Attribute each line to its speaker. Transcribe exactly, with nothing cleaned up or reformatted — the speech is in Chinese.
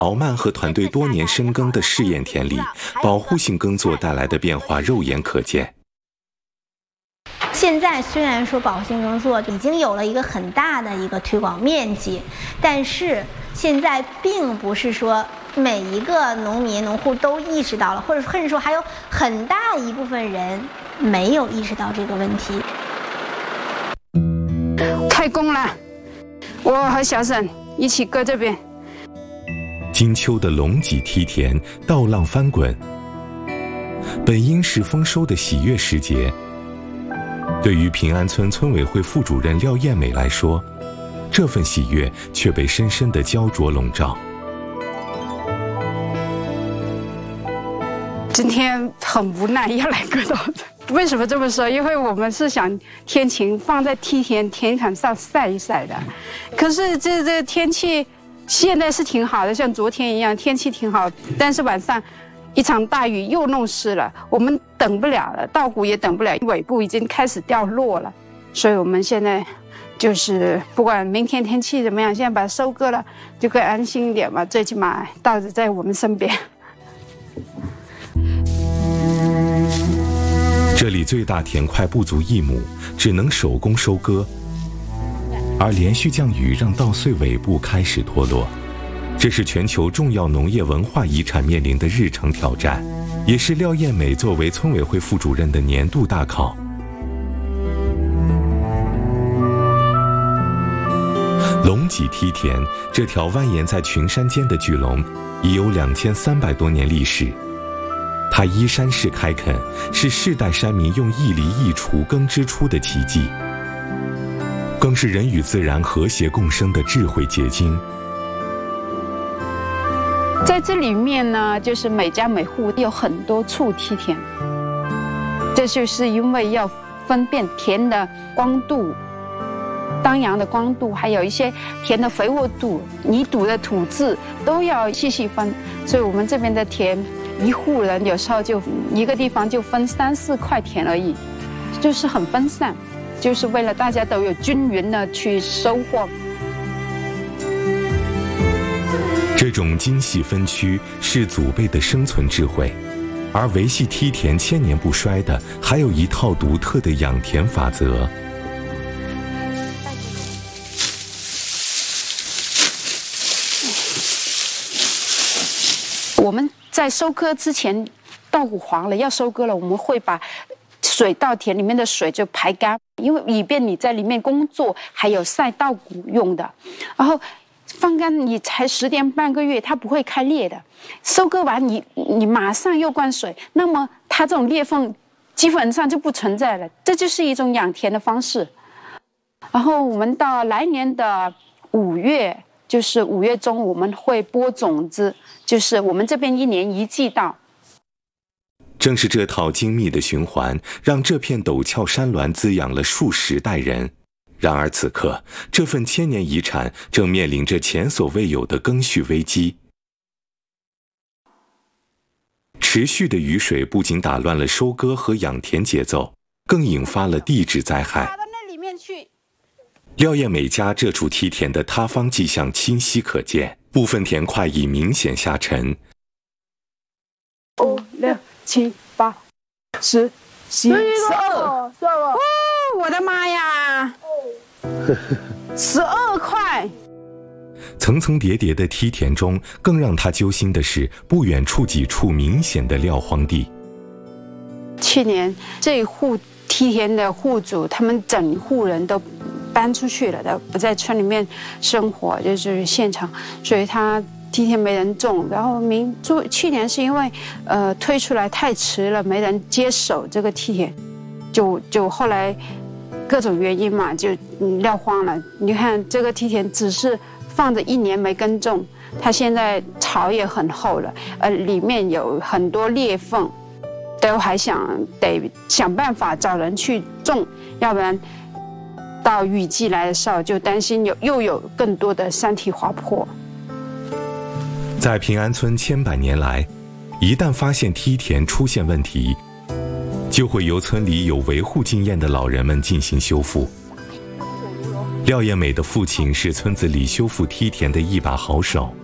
Speaker 1: 敖曼和团队多年深耕的试验田里，保护性耕作带来的变化肉眼可见。
Speaker 2: 现在虽然说保护性耕作已经有了一个很大的一个推广面积，但是现在并不是说每一个农民农户都意识到了，或者甚至说还有很大一部分人没有意识到这个问题。
Speaker 3: 开工了，我和小沈一起搁这边。
Speaker 1: 金秋的龙脊梯田稻浪翻滚，本应是丰收的喜悦时节，对于平安村村委会副主任廖艳美来说，这份喜悦却被深深的焦灼笼罩。
Speaker 3: 今天很无奈要来割稻子，为什么这么说？因为我们是想天晴放在梯田田坎上晒一晒的，可是这这天气现在是挺好的，像昨天一样天气挺好，但是晚上一场大雨又弄湿了，我们等不了了，稻谷也等不了，尾部已经开始掉落了，所以我们现在就是不管明天天气怎么样，现在把它收割了，就可以安心一点嘛，最起码稻子在我们身边。
Speaker 1: 这里最大田块不足一亩，只能手工收割，而连续降雨让稻穗尾部开始脱落。这是全球重要农业文化遗产面临的日程挑战，也是廖艳美作为村委会副主任的年度大考。龙脊梯田这条蜿蜒在群山间的巨龙，已有两千三百多年历史。它依山势开垦，是世代山民用一犁一锄耕织出的奇迹，更是人与自然和谐共生的智慧结晶。
Speaker 3: 在这里面呢，就是每家每户有很多处梯田，这就是因为要分辨田的光度、当阳的光度，还有一些田的肥沃度、泥土的土质都要细细分，所以我们这边的田，一户人有时候就一个地方就分三四块田而已，就是很分散，就是为了大家都有均匀的去收获。
Speaker 1: 这种精细分区是祖辈的生存智慧，而维系梯田千年不衰的，还有一套独特的养田法则。
Speaker 3: 我们在收割之前，稻谷黄了要收割了，我们会把水稻田里面的水就排干，因为以便你在里面工作，还有晒稻谷用的。然后放干你才十天半个月，它不会开裂的。收割完你你马上又灌水，那么它这种裂缝基本上就不存在了。这就是一种养田的方式。然后我们到来年的五月。就是五月中我们会播种子，就是我们这边一年一季稻。
Speaker 1: 正是这套精密的循环，让这片陡峭山峦滋养了数十代人。然而此刻，这份千年遗产正面临着前所未有的耕序危机。持续的雨水不仅打乱了收割和养田节奏，更引发了地质灾害。
Speaker 3: 打到那里面去。
Speaker 1: 廖艳美家这处梯田的塌方迹象清晰可见，部分田块已明显下沉。
Speaker 3: 五六七八十十一十二，哦，我的妈呀！十二块。
Speaker 1: 层层叠叠的梯田中，更让他揪心的是，不远处几处明显的撂荒地。
Speaker 3: 去年这一户梯田的户主，他们整户人都搬出去了的，不在村里面生活，就是现场，所以他梯田没人种。然后明就去年是因为呃推出来太迟了，没人接手这个梯田，就就后来各种原因嘛，就撂荒了。你看这个梯田只是放着一年没耕种，它现在草也很厚了，呃，里面有很多裂缝，都还想得想办法找人去种，要不然到雨季来的时候就担心有又有更多的山体滑坡。
Speaker 1: 在平安村千百年来，一旦发现梯田出现问题，就会由村里有维护经验的老人们进行修复。廖艳美的父亲是村子里修复梯田的一把好手，